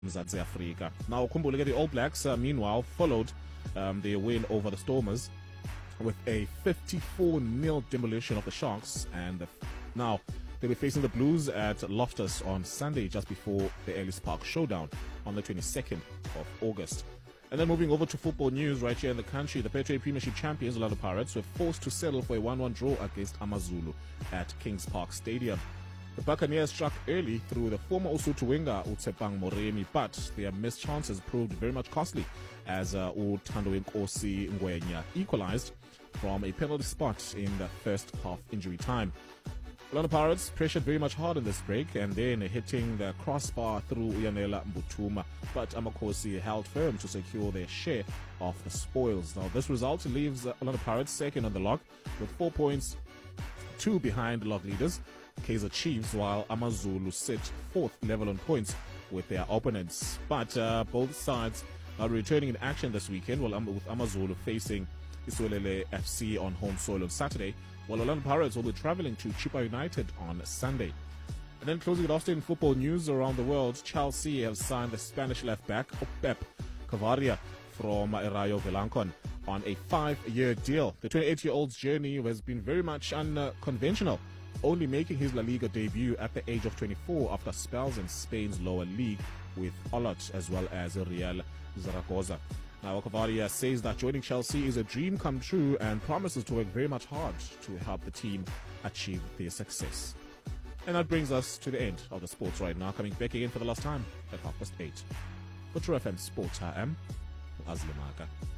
Mzansi Afrika. Now, ukhumbule the All Blacks, meanwhile, followed their win over the Stormers with a 54-0 demolition of the Sharks, and now they'll be facing the Blues at Loftus on Sunday, just before the Ellis Park Showdown on the 22nd of August. And then moving over to football news right here in the country, the Betway Premiership champions, Orlando Pirates, were forced to settle for a 1-1 draw against AmaZulu at Kings Park Stadium. The Buccaneers struck early through the former Usuthu winger Utsepang Moremi, but their missed chances proved very much costly as Uthandowenkosi Ngwenya equalized from a penalty spot in the first half injury time. Orlando Pirates pressured very much hard in this break and then hitting the crossbar through Uyanela Mbutuma, but Amakhosi held firm to secure their share of the spoils. Now, this result leaves Orlando Pirates second on the log with 4 points, 2 behind the log leaders, Kaizer Chiefs, while AmaZulu sit fourth level on points with their opponents. But both sides are returning in action this weekend, with AmaZulu facing Isuelele FC on home soil on Saturday, while Orlando Pirates will be travelling to Chippa United on Sunday. And then closing it off in football news around the world, Chelsea have signed the Spanish left-back Pep Cavaria from Rayo Vallecano on a 5-year deal. The 28-year-old's journey has been very much unconventional, only making his La Liga debut at the age of 24 after spells in Spain's lower league with Olot as well as Real Zaragoza. Now, Cavaria says that joining Chelsea is a dream come true and promises to work very much hard to help the team achieve their success. And that brings us to the end of the sports right now, coming back again for the last time at 8:30. For True FM Sports, I am Azli Maka.